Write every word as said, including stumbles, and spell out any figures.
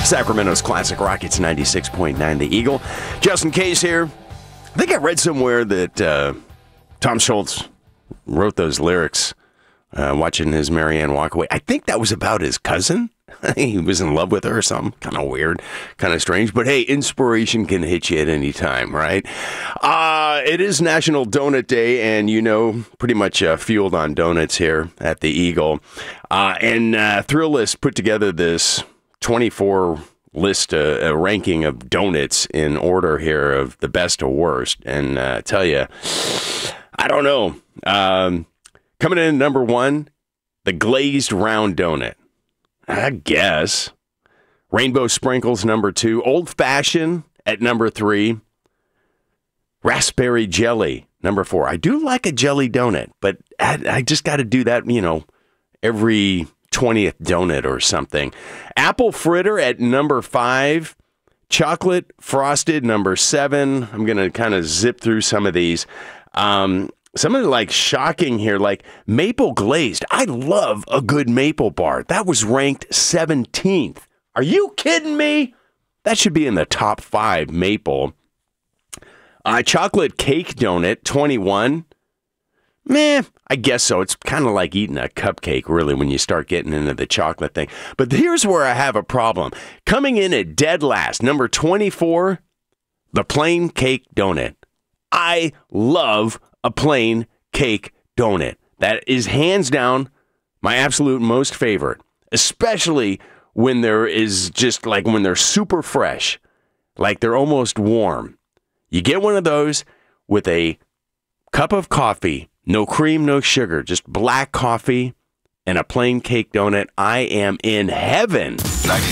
Sacramento's Classic Rockets ninety-six point nine The Eagle. Justin Case here. I think I read somewhere that uh, Tom Schultz wrote those lyrics uh, watching his Marianne walk away. I think that was about his cousin. He was in love with her or something. Kind of weird, kind of strange. But hey, inspiration can hit you at any time, right? Uh, it is National Donut Day, and you know, pretty much uh, fueled on donuts here at the Eagle. Uh, and uh, Thrillist put together this twenty-four list, uh, a ranking of donuts in order here of the best to worst. And uh, I tell you, I don't know. Um, coming in at number one, the glazed round donut. I guess. Rainbow Sprinkles, number two. Old Fashioned at number three. Raspberry Jelly, number four. I do like a jelly donut, but I, I just got to do that, you know, every twentieth donut or something. Apple Fritter at number five. Chocolate Frosted, number seven. I'm going to kind of zip through some of these. Um... Some of the, like, shocking here, like Maple Glazed. I love a good maple bar. That was ranked seventeenth. Are you kidding me? That should be in the top five maple. Uh, chocolate Cake Donut, twenty-one. Meh, I guess so. It's kind of like eating a cupcake, really, when you start getting into the chocolate thing. But here's where I have a problem. Coming in at dead last, number twenty-four, the Plain Cake Donut. I love a plain cake donut. That is hands down my absolute most favorite, especially when there is just like when they're super fresh, like they're almost warm. You get one of those with a cup of coffee, no cream, no sugar, just black coffee and a plain cake donut. I am in heaven.